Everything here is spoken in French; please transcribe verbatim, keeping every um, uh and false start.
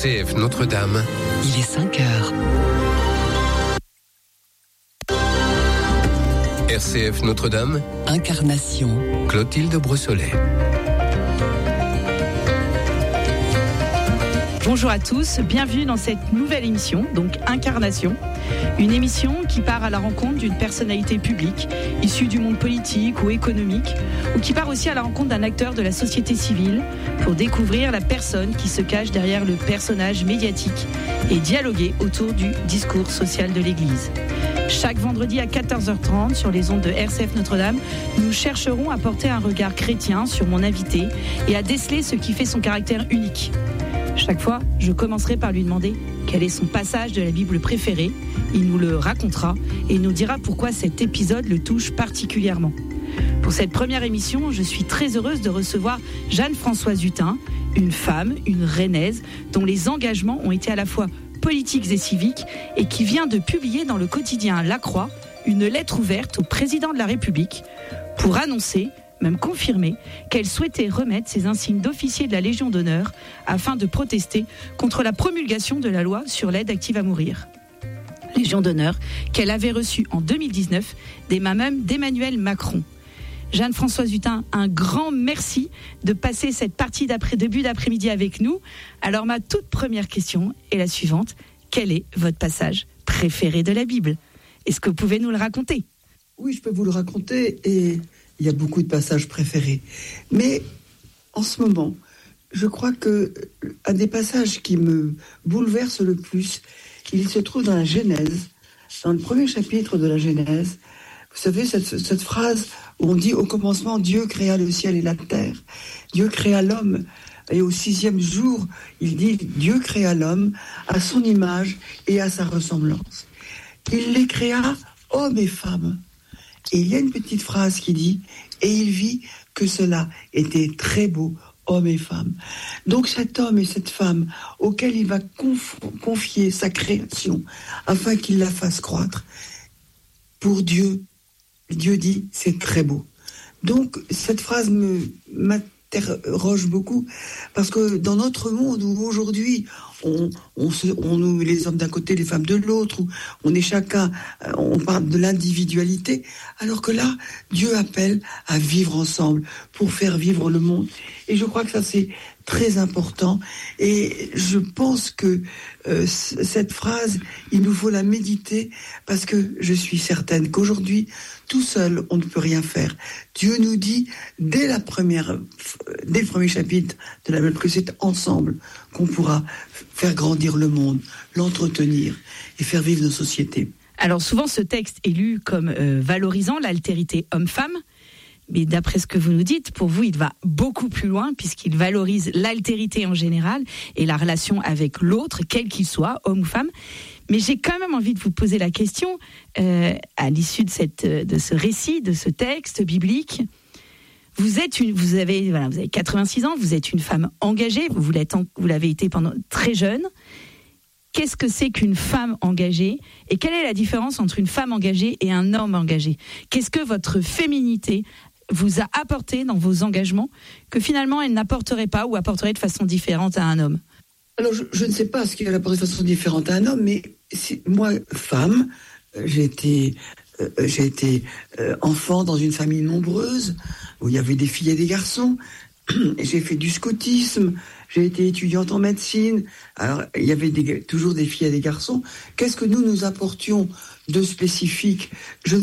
C F Notre-Dame. Il est cinq heures. R C F Notre-Dame. Incarnation. Clotilde Brossolet. Bonjour à tous, bienvenue dans cette nouvelle émission, donc Incarnation. Une émission qui part à la rencontre d'une personnalité publique, issue du monde politique ou économique, ou qui part aussi à la rencontre d'un acteur de la société civile pour découvrir la personne qui se cache derrière le personnage médiatique et dialoguer autour du discours social de l'Église. Chaque vendredi à quatorze heures trente sur les ondes de R C F Notre-Dame, nous chercherons à porter un regard chrétien sur mon invité et à déceler ce qui fait son caractère unique. Chaque fois, je commencerai par lui demander quel est son passage de la Bible préféré. Il nous le racontera et nous dira pourquoi cet épisode le touche particulièrement. Pour cette première émission, je suis très heureuse de recevoir Jeanne-Françoise Hutin, une femme, une rennaise, dont les engagements ont été à la fois politiques et civiques et qui vient de publier dans le quotidien La Croix une lettre ouverte au président de la République pour annoncer, même confirmer, qu'elle souhaitait remettre ses insignes d'officier de la Légion d'honneur afin de protester contre la promulgation de la loi sur l'aide active à mourir. Légion d'honneur qu'elle avait reçue en deux mille dix-neuf des mains même d'Emmanuel Macron. Jeanne-Françoise Hutin, un grand merci de passer cette partie d'après début d'après-midi avec nous. Alors ma toute première question est la suivante. Quel est votre passage préféré de la Bible ? Est-ce que vous pouvez nous le raconter ? Oui, je peux vous le raconter et il y a beaucoup de passages préférés. Mais en ce moment, je crois qu'un des passages qui me bouleverse le plus, il se trouve dans la Genèse, dans le premier chapitre de la Genèse. Vous savez, cette, cette phrase où on dit « Au commencement, Dieu créa le ciel et la terre. Dieu créa l'homme. » Et au sixième jour, il dit « Dieu créa l'homme à son image et à sa ressemblance. Il les créa, hommes et femmes. » Et il y a une petite phrase qui dit « Et il vit que cela était très beau, hommes et femmes. » Donc cet homme et cette femme auquel il va conf- confier sa création afin qu'il la fasse croître, pour Dieu, Dieu dit « c'est très beau ». Donc cette phrase me, m'interroge beaucoup parce que dans notre monde où aujourd'hui on, on, se, on nous met les hommes d'un côté, les femmes de l'autre, où on est chacun, on parle de l'individualité, alors que là, Dieu appelle à vivre ensemble pour faire vivre le monde. Et je crois que ça c'est très important. Et je pense que euh, c- cette phrase, il nous faut la méditer parce que je suis certaine qu'aujourd'hui, tout seul, on ne peut rien faire. Dieu nous dit dès la première, dès le premier chapitre de la Bible que c'est ensemble qu'on pourra faire grandir le monde, l'entretenir et faire vivre nos sociétés. Alors souvent ce texte est lu comme euh, valorisant l'altérité homme-femme, mais d'après ce que vous nous dites, pour vous il va beaucoup plus loin puisqu'il valorise l'altérité en général et la relation avec l'autre, quel qu'il soit, homme ou femme. Mais j'ai quand même envie de vous poser la question, euh, à l'issue de, cette, de ce récit, de ce texte biblique. Vous êtes une, vous avez, voilà, vous avez quatre-vingt-six ans, vous êtes une femme engagée, vous, l'êtes, vous l'avez été pendant très jeune. Qu'est-ce que c'est qu'une femme engagée ? Et quelle est la différence entre une femme engagée et un homme engagé ? Qu'est-ce que votre féminité vous a apporté dans vos engagements que finalement elle n'apporterait pas ou apporterait de façon différente à un homme ? Alors, je, je ne sais pas ce qu'il apporte de façon différente à un homme, mais si, moi, femme, j'ai été, euh, j'ai été euh, enfant dans une famille nombreuse, où il y avait des filles et des garçons. J'ai fait du scoutisme, j'ai été étudiante en médecine. Alors, il y avait des, toujours des filles et des garçons. Qu'est-ce que nous nous apportions de spécifique ? Je ne